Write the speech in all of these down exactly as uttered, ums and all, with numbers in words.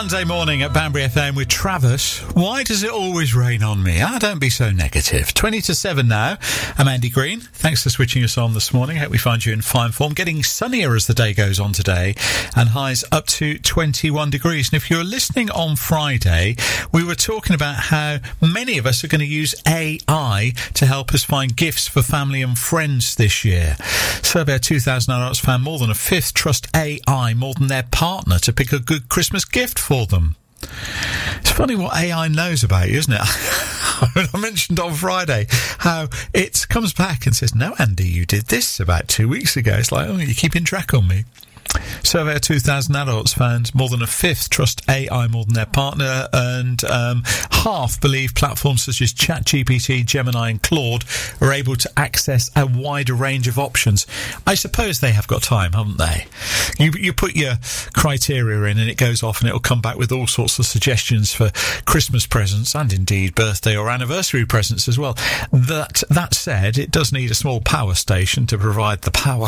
Monday morning at Banbury F M with Travis. Why does it always rain on me? Ah, don't be so negative. twenty to seven now. I'm Andy Green. Thanks for switching us on this morning. Hope we find you in fine form. Getting sunnier as the day goes on today, and highs up to twenty-one degrees. And if you're listening on Friday, we were talking about how many of us are going to use A I to help us find gifts for family and friends this year. Survey of two thousand adults found more than a fifth trust A I more than their partner to pick a good Christmas gift for them. It's funny what A I knows about you, isn't it? I mentioned on Friday how it comes back and says, no, Andy, you did this about two weeks ago. It's like, oh, you're keeping track on me. Survey of two thousand adults found more than a fifth trust A I more than their partner, and um, half believe platforms such as ChatGPT, Gemini and Claude are able to access a wider range of options. I suppose they have got time, haven't they? You, you put your criteria in and it goes off and it'll come back with all sorts of suggestions for Christmas presents and indeed birthday or anniversary presents as well. That, that said, it does need a small power station to provide the power.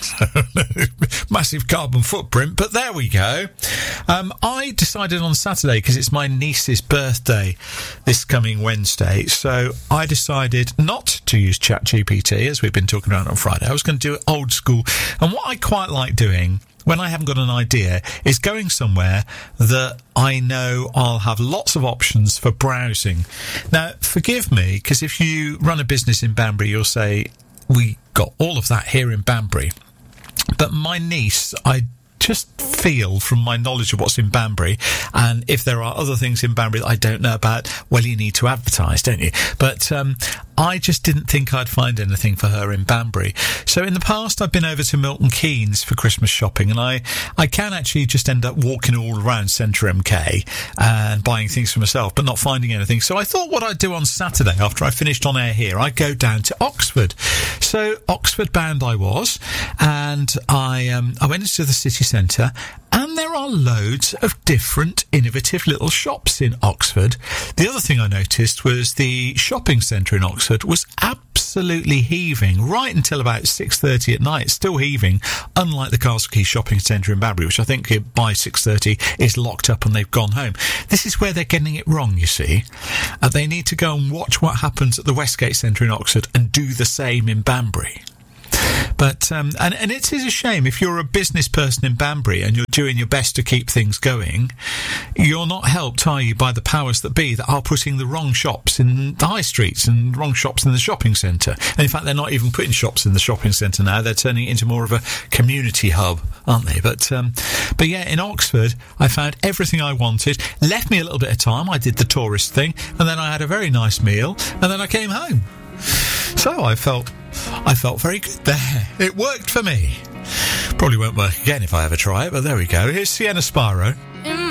Massive carbon footprint, but there we go. Um, I decided on Saturday, because it's my niece's birthday this coming Wednesday, so I decided not to use ChatGPT, as we've been talking about on Friday. I was going to do it old school, and what I quite like doing when I haven't got an idea is going somewhere that I know I'll have lots of options for browsing. Now, forgive me, because if you run a business in Banbury, you'll say, we got all of that here in Banbury. But my niece, I just feel from my knowledge of what's in Banbury, and if there are other things in Banbury that I don't know about, well, you need to advertise, don't you? But um, I just didn't think I'd find anything for her in Banbury. So in the past, I've been over to Milton Keynes for Christmas shopping, and I, I can actually just end up walking all around Centre M K and buying things for myself, but not finding anything. So I thought what I'd do on Saturday, after I finished on air here, I'd go down to Oxford. So Oxford bound I was, and I, um, I went into the city centre, and there are loads of different innovative little shops in Oxford. The other thing I noticed was the shopping centre in Oxford was absolutely heaving right until about six thirty at night, still heaving, unlike the Castle Quay shopping centre in Banbury, which I think by six thirty is locked up and they've gone home. This is where they're getting it wrong, you see. Uh, they need to go and watch what happens at the Westgate Centre in Oxford and do the same in Banbury. But um, and, and it is a shame if you're a business person in Banbury and you're doing your best to keep things going, you're not helped, are you, by the powers that be that are putting the wrong shops in the high streets and wrong shops in the shopping centre. And in fact, they're not even putting shops in the shopping centre now. They're turning it into more of a community hub, aren't they? But um, but yeah, in Oxford, I found everything I wanted. Left me a little bit of time. I did the tourist thing, and then I had a very nice meal, and then I came home. So I felt I felt very good there. It worked for me. Probably won't work again if I ever try it, but there we go. Here's Sienna Spiro.